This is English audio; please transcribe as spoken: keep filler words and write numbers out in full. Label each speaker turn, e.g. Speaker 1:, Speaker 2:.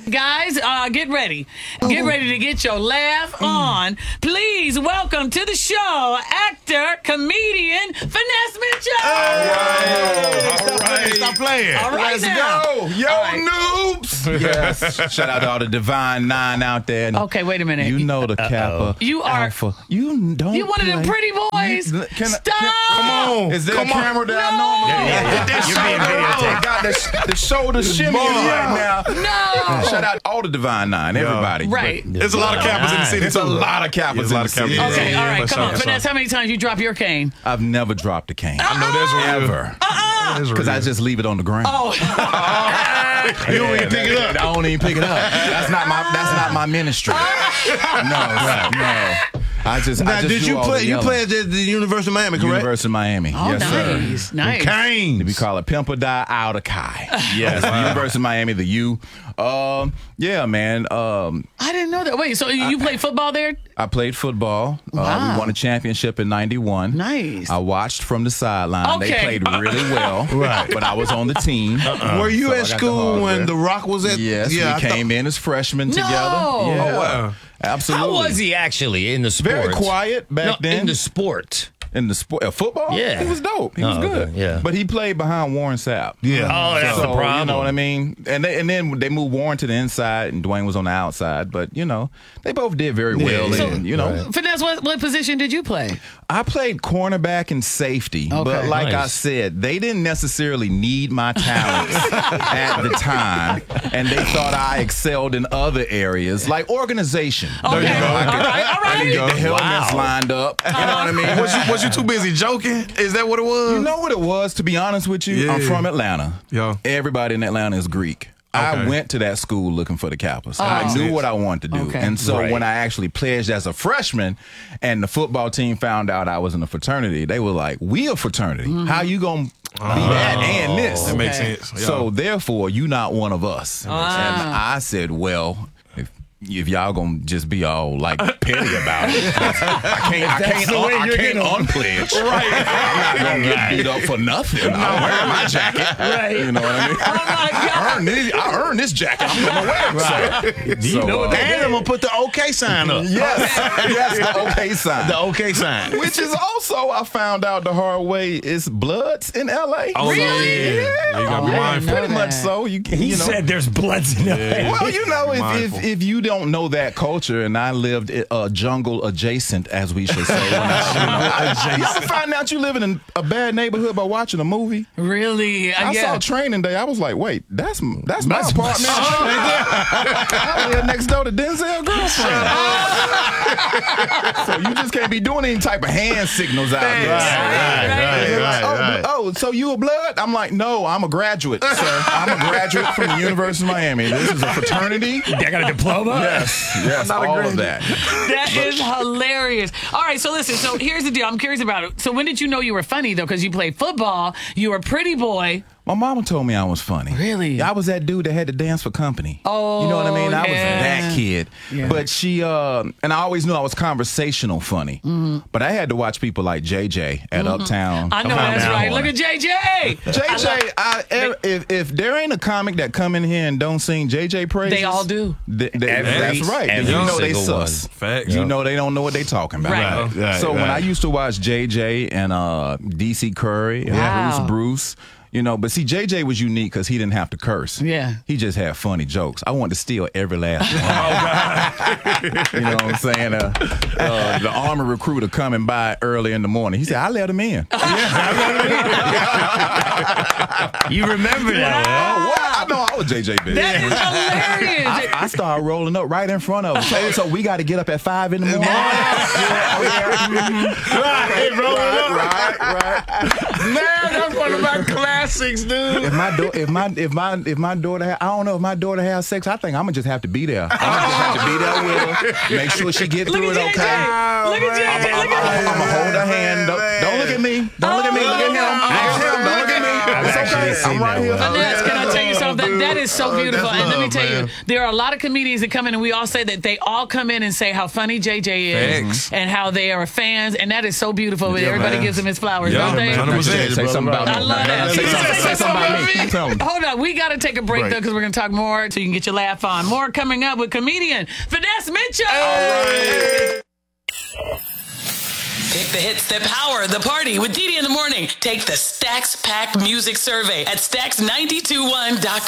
Speaker 1: Guys, uh, get ready. Get ready to get your laugh on. Please welcome to the show, actor, comedian, Finesse Mitchell.
Speaker 2: All right. All right. Stop playing.
Speaker 1: All right
Speaker 2: Let's
Speaker 1: now.
Speaker 2: go. Yo,
Speaker 1: All right.
Speaker 2: noobs. Yes. Shout out to all the Divine Nine out there.
Speaker 1: Okay, wait a minute.
Speaker 2: You know the Kappa.
Speaker 1: You are-
Speaker 2: Alpha. You don't
Speaker 1: You one of them
Speaker 2: play.
Speaker 1: pretty boys.
Speaker 2: You- can I-
Speaker 1: Stop.
Speaker 2: can- come on. Is there
Speaker 3: Come
Speaker 2: a
Speaker 3: on.
Speaker 2: camera that
Speaker 1: No.
Speaker 2: I know?
Speaker 3: Yeah, yeah, yeah. You're being videotaped.
Speaker 2: Got the, the shoulder shimmy right now.
Speaker 1: No.
Speaker 2: Shout out all the Divine Nine, everybody.
Speaker 1: Right.
Speaker 3: There's a lot of Kappas in the city,
Speaker 2: It's a
Speaker 3: too.
Speaker 2: lot of Kappas
Speaker 3: There's
Speaker 2: in
Speaker 3: a lot
Speaker 2: the
Speaker 3: of
Speaker 2: city.
Speaker 3: Kappas.
Speaker 1: Okay,
Speaker 3: Yeah,
Speaker 1: all right,
Speaker 3: for
Speaker 1: come on.
Speaker 3: sure, for
Speaker 1: Finesse, how many times you drop your cane?
Speaker 2: I've never dropped a cane.
Speaker 3: I know there's a real.
Speaker 2: Ever.
Speaker 3: There's a
Speaker 2: Because I
Speaker 3: real.
Speaker 2: just leave it on the ground.
Speaker 1: Oh.
Speaker 3: You don't even pick it up.
Speaker 2: I don't even pick it up. That's not my. That's not my ministry. No, no. I just.
Speaker 4: Now,
Speaker 2: I just
Speaker 4: did
Speaker 2: do
Speaker 4: you
Speaker 2: all
Speaker 4: play?
Speaker 2: the
Speaker 4: You
Speaker 2: yelling.
Speaker 4: played at the University of Miami, correct?
Speaker 2: University of Miami.
Speaker 1: Oh,
Speaker 2: yes,
Speaker 1: nice,
Speaker 2: sir.
Speaker 1: nice.
Speaker 4: Canes.
Speaker 2: We call it Pimple Die Outer Chi. Yes, the University of Miami, the U. Um, yeah, man. Um,
Speaker 1: I didn't know that. Wait, so you played football there?
Speaker 2: I played football. Uh,
Speaker 1: Wow.
Speaker 2: we won a championship in ninety-one.
Speaker 1: Nice.
Speaker 2: I watched from the sideline.
Speaker 1: Okay.
Speaker 2: They played really well.
Speaker 4: Right.
Speaker 2: But I was on the team.
Speaker 4: Were you
Speaker 2: So I
Speaker 4: at
Speaker 2: got the
Speaker 4: school when
Speaker 2: hardware.
Speaker 4: The Rock was at?
Speaker 2: Yes,
Speaker 4: yeah,
Speaker 2: we
Speaker 4: I
Speaker 2: came in as freshmen
Speaker 1: No.
Speaker 2: together. Yeah.
Speaker 4: Oh, wow.
Speaker 2: Absolutely.
Speaker 5: How was he actually in the sport?
Speaker 2: Very quiet back
Speaker 5: no,
Speaker 2: then.
Speaker 5: In the sport.
Speaker 2: In the sport, uh, football,
Speaker 5: Yeah.
Speaker 2: he was dope. He was
Speaker 5: Oh,
Speaker 2: good.
Speaker 5: okay, yeah.
Speaker 2: But he played behind Warren Sapp.
Speaker 4: Yeah.
Speaker 5: Oh, that's
Speaker 2: so,
Speaker 5: the problem.
Speaker 2: You know what I mean? And they, and then they moved Warren to the inside, and Dwayne was on the outside. But you know, they both did very well.
Speaker 4: Yeah.
Speaker 2: And you know,
Speaker 1: Finesse, what, what position did you play?
Speaker 2: I played cornerback and safety.
Speaker 1: Okay.
Speaker 2: But like I
Speaker 5: Nice.
Speaker 2: said, they didn't necessarily need my talents at the time, and they thought I excelled in other areas like organization.
Speaker 1: Okay.
Speaker 3: you go.
Speaker 1: All right, all
Speaker 2: I could
Speaker 1: right.
Speaker 2: get the helmets
Speaker 5: Wow.
Speaker 2: lined up. You know what I mean?
Speaker 3: Was you, was you too busy joking? Is that what it was?
Speaker 2: You know what it was, to be honest with you?
Speaker 3: Yeah.
Speaker 2: I'm from Atlanta.
Speaker 3: Yeah.
Speaker 2: Everybody in Atlanta is Greek. I
Speaker 3: Okay.
Speaker 2: went to that school looking for the Kappas.
Speaker 1: Oh.
Speaker 2: I
Speaker 3: Makes
Speaker 2: knew
Speaker 3: sense.
Speaker 2: what I wanted to do.
Speaker 1: Okay.
Speaker 2: And so
Speaker 5: Right.
Speaker 2: when I actually pledged as a freshman and the football team found out I was in a fraternity, they were like, we a fraternity. How you going to be that and this?
Speaker 3: That makes
Speaker 1: Okay.
Speaker 3: sense. Yeah.
Speaker 2: So therefore, you not one of us.
Speaker 1: Ah.
Speaker 2: And I said, well, if, if y'all gonna just be all like petty about it, I can't, I can't,
Speaker 5: the way
Speaker 2: un- I
Speaker 5: you're
Speaker 2: can't
Speaker 5: gonna-
Speaker 2: unpledge. Right. I'm not gonna get beat up for nothing. I'm wearing my jacket.
Speaker 1: Right.
Speaker 2: You know what I mean?
Speaker 1: Oh, my
Speaker 2: I
Speaker 1: God.
Speaker 2: earned this, I earned this jacket. I'm gonna wear it. So,
Speaker 4: You
Speaker 2: so,
Speaker 4: know what
Speaker 2: uh,
Speaker 4: they And I'm gonna put the OK sign up.
Speaker 2: Yes, yes, the okay sign.
Speaker 4: The OK sign.
Speaker 2: Which is also, I found out the hard way, is Bloods in L A.
Speaker 3: Oh, no,
Speaker 1: Really?
Speaker 3: yeah. You gotta be
Speaker 1: Oh, I
Speaker 3: mindful.
Speaker 1: didn't know
Speaker 2: Pretty much
Speaker 1: that.
Speaker 2: so. You, can,
Speaker 5: He
Speaker 2: you know.
Speaker 5: said there's bloods in there.
Speaker 2: Well, you know, if,
Speaker 3: Mindful.
Speaker 2: if if you don't know that culture, and I lived uh, jungle adjacent, as we should say. When I, you, know, you ever find out you live in a bad neighborhood by watching a movie?
Speaker 1: Really? Uh,
Speaker 2: I
Speaker 1: yeah.
Speaker 2: saw Training Day. I was like, wait, that's that's my apartment. I live next door to Denzel's girlfriend. So you just can't be doing any type of hand signals out there.
Speaker 1: Right, right,
Speaker 2: They're like,
Speaker 4: right,
Speaker 2: oh,
Speaker 4: right.
Speaker 2: oh, so you a blood? I'm like, no, I'm a graduate, sir. I'm a graduate from the University of Miami. This is a fraternity.
Speaker 5: I got a diploma?
Speaker 2: Yes, yes,
Speaker 3: Not a
Speaker 2: all
Speaker 3: graduate.
Speaker 2: of that.
Speaker 1: That is hilarious. All right, so listen. So here's the deal. I'm curious about it. So when did you know you were funny though? Because you played football. You were a pretty boy.
Speaker 2: My mama told me I was funny.
Speaker 1: Really?
Speaker 2: I was that dude that had to dance for company.
Speaker 1: Oh,
Speaker 2: you know what I mean? I was
Speaker 1: yeah.
Speaker 2: that kid.
Speaker 1: Yeah.
Speaker 2: But she, uh, and I always knew I was conversational funny.
Speaker 1: Mm-hmm.
Speaker 2: But I had to watch people like J J at Uptown.
Speaker 1: I know
Speaker 2: Come on
Speaker 1: that's
Speaker 2: now.
Speaker 1: right. Look at J J.
Speaker 2: J J, I, if, if there ain't a comic that come in here and don't sing J J praises,
Speaker 1: They all do.
Speaker 2: th- th-
Speaker 5: Every-
Speaker 2: that's right. Then
Speaker 5: every
Speaker 2: you know they
Speaker 5: single
Speaker 2: sus.
Speaker 5: one.
Speaker 3: Facts.
Speaker 2: You know they don't know what they talking about.
Speaker 1: Right.
Speaker 4: Right, right,
Speaker 2: so when
Speaker 4: right.
Speaker 2: I used to watch J J and uh, D C Curry and
Speaker 1: Wow.
Speaker 2: Bruce Bruce, you know, but see, J J was unique because he didn't have to curse.
Speaker 1: Yeah.
Speaker 2: He just had funny jokes. I wanted to steal every last one. You know what I'm saying? Uh, uh, the Army recruiter coming by early in the morning. He said, I let him in.
Speaker 5: You remember that
Speaker 2: Oh, what? I know I was J J bitch.
Speaker 1: That is hilarious.
Speaker 2: I, I started rolling up right in front of him. So, so we got to get up at five in the morning.
Speaker 4: Right, rolling up.
Speaker 2: Right, right.
Speaker 4: Man, that's one of my classics, dude.
Speaker 2: If my do- if my if my if my daughter ha- I don't know if my daughter has sex, I think I'm gonna just have to be there. I'm gonna just have to be there with her, make sure she get
Speaker 1: Look
Speaker 2: through
Speaker 1: at
Speaker 2: it
Speaker 1: J J.
Speaker 2: okay.
Speaker 1: Look at J J. Look at
Speaker 2: I'm gonna hold her hand. Don't, don't look at me. Don't look at me. Look at him. Look at him. Don't look at me.
Speaker 5: I've
Speaker 2: It's
Speaker 5: actually
Speaker 2: okay.
Speaker 5: seen
Speaker 2: I'm right
Speaker 5: that
Speaker 2: here.
Speaker 5: one.
Speaker 1: Finesse, can I tell you something? know, that,
Speaker 3: dude.
Speaker 1: that is so
Speaker 3: Oh,
Speaker 1: beautiful.
Speaker 3: that's
Speaker 1: And let me
Speaker 3: love,
Speaker 1: tell
Speaker 3: man.
Speaker 1: you, there are a lot of comedians that come in and we all say that they all come in and say how funny J J is
Speaker 3: Thanks.
Speaker 1: and how they are fans. And that is so beautiful. But
Speaker 3: Yeah,
Speaker 1: everybody
Speaker 3: man.
Speaker 1: gives him his flowers,
Speaker 3: Yeah,
Speaker 1: don't they?
Speaker 3: man. one hundred percent.
Speaker 2: Say something about me.
Speaker 1: I love that.
Speaker 2: Say something, say something about me. Tell me.
Speaker 1: Hold on, we got to take a break
Speaker 3: Right.
Speaker 1: though because we're going to talk more so you can get your laugh on. More coming up with comedian Finesse Mitchell.
Speaker 6: Pick the hits that power the party with Dee Dee in the morning. Take the Stacks Pack Music Survey at stacks nine two one dot com.